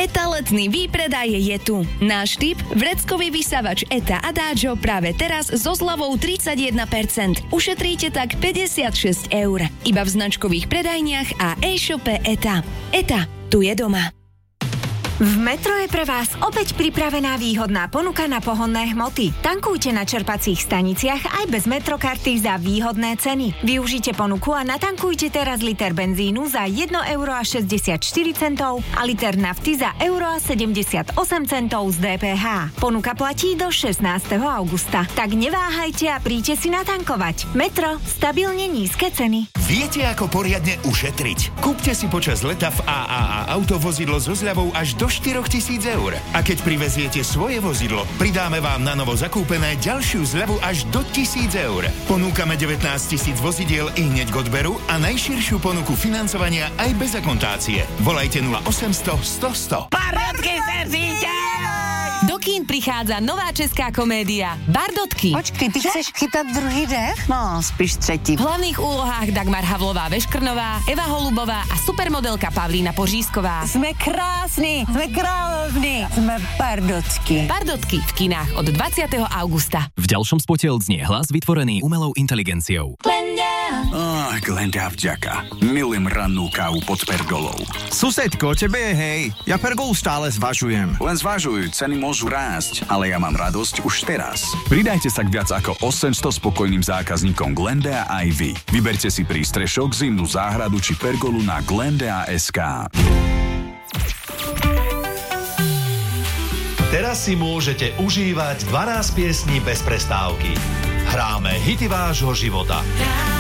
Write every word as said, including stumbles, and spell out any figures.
ETA letný výpredaj je tu. Náš typ, vreckový vysavač ETA Adagio práve teraz so zľavou tridsaťjeden percent. Ušetríte tak päťdesiatšesť eur. Iba v značkových predajniach a e-shope ETA. ETA, tu je doma. V Metro je pre vás opäť pripravená výhodná ponuka na pohonné hmoty. Tankujte na čerpacích staniciach aj bez Metrokarty za výhodné ceny. Využite ponuku a natankujte teraz liter benzínu za jedno euro a šesťdesiatštyri centov a liter nafty za euro a sedemdesiatosem centov z dé pé há. Ponuka platí do šestnásteho augusta. Tak neváhajte a príďte si natankovať. Metro, stabilne nízke ceny. Viete, ako poriadne ušetriť? Kúpte si počas leta v á á á autovozidlo so zľavou až do štyri tisíc eur. A keď priveziete svoje vozidlo, pridáme vám na novo zakúpené ďalšiu zľavu až do tisíc eur. Ponúkame devätnásť tisíc vozidiel i hneď k odberu a najširšiu ponuku financovania aj bez akontácie. Volajte nula osemsto sto sto. Bardotky, serzíte! Do kín prichádza nová česká komédia Bardotky. Počkej, ty chceš chytat druhý dech? No, spíš třetí. V hlavných úlohách Dagmar Havlová-Veškrnová, Eva Holubová a supermodelka Pavlína Pořízková. Jsme krásni, jsme královní, jsme Bardotky. Bardotky v kinách od dvadsiateho augusta. V ďalšom spote odznie hlas vytvorený umelou inteligenciou. Ah, Glenda vďaka. Milujem rannú kávu pod pergolou. Susedko, tebe je hej. Ja pergolu stále zvažujem. Len zvažuj, ceny môžu rásť, ale ja mám radosť už teraz. Pridajte sa k viac ako osemsto spokojným zákazníkom Glenda aj vy. Vyberte si prístrešok, zimnú záhradu či pergolu na glenda bodka es ká. Teraz si môžete užívať dvanásť piesní bez prestávky. Hráme hity vášho života.